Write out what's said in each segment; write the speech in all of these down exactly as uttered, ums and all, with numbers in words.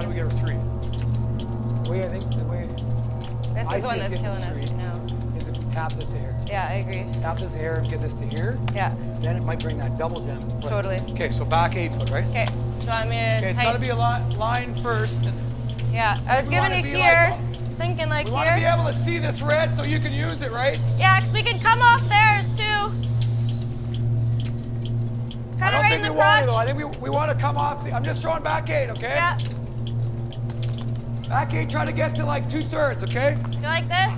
we get our three. The way I think, the way This I is the see one us that's getting killing this us three right now. is if we tap this to here. Yeah, I agree. Tap this to here and get this to here. Yeah, Then it might bring that double gem. Right. totally. Okay, so back eight foot, right? Okay, so I'm gonna Okay, it's tight- got to be a li line first. Yeah, I was We giving wanna it be here, like- thinking like We want to be here. able to see this red so you can use it, right? Yeah, 'cause we can come off theirs too. I Kind of don't right think in we the want to though. I crotch. think we, we want to come off. The, I'm just throwing back eight, okay? Yeah, Back eight, try to get to like two thirds, okay? you like this?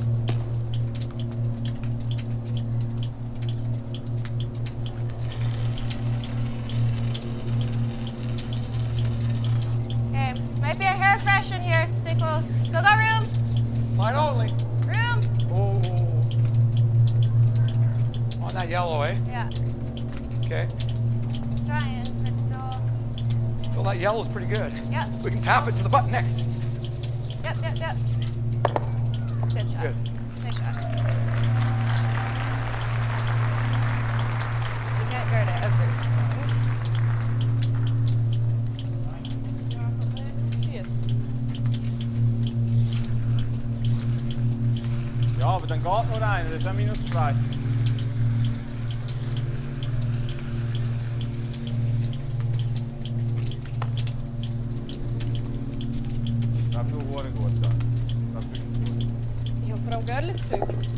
Okay, might be a hair fresh in here. Stay close. Still got room? Line only. Room? Oh. On that yellow, eh? Yeah, Okay. trying, but still. Still, that yellow's pretty good. Yeah. We can tap it to the button next. Yep, yep, yep. Good shot. Good. Nice shot. You can't guard it ever. Ja, aber dann geht nur einer, das ist auch minus zwei. Das ist nur hure gut. Da. Das ist wirklich gut. Ja, vor allem Görlitz.